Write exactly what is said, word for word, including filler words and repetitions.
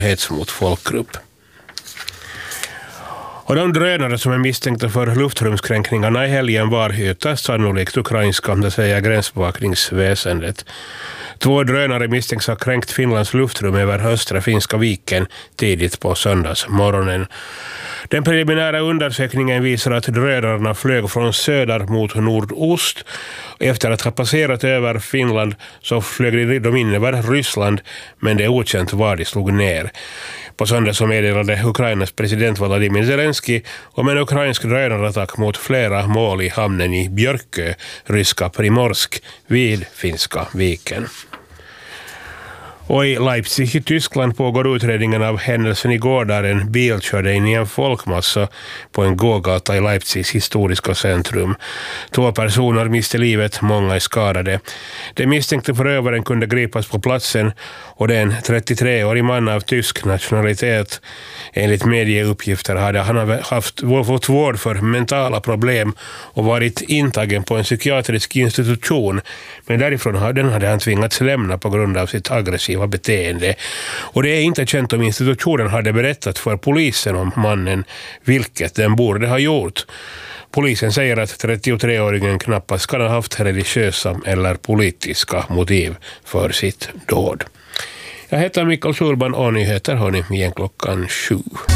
hets mot folkgrupp. Och de drönare som är misstänkta för luftrumskränkningarna i helgen var ytterst sannolikt ukrainska, det säger gränsbevakningsväsendet. Två drönare misstänks ha kränkt Finlands luftrum över östra finska viken tidigt på söndagsmorgonen. Den preliminära undersökningen visar att drönarna flög från söder mot nordost. Efter att ha passerat över Finland så flög de in över Ryssland, men det är okänt var de slog ner. På söndag så meddelade Ukrainas president Volodymyr Zelensky om en ukrainsk drönarattack mot flera mål i hamnen i Björkö, ryska Primorsk, vid finska viken. Och i Leipzig i Tyskland pågår utredningen av händelsen igår där en bil körde in i en folkmassa på en gågata i Leipzigs historiska centrum. Två personer miste livet, många är skadade. Den misstänkte förövaren kunde gripas på platsen och det är en trettiotre-årig man av tysk nationalitet. Enligt medieuppgifter hade han haft, fått vård för mentala problem och varit intagen på en psykiatrisk institution, men därifrån hade, hade han tvingats lämna på grund av sitt aggressiva beteende. Och det är inte känt om institutionen hade berättat för polisen om mannen, vilket den borde ha gjort. Polisen säger att trettiotre-åringen knappast kan ha haft religiösa eller politiska motiv för sitt dåd. Jag heter Mikael Schulman och nyheter hör ni igen klockan sju.